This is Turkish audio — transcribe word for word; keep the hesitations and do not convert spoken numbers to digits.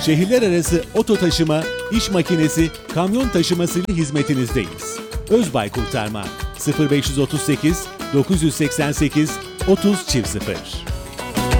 Şehirler arası oto taşıma, iş makinesi, kamyon taşıması hizmetinizdeyiz. Özbay Kurtarma sıfır beş otuz sekiz dokuz seksen sekiz otuz sıfır sıfır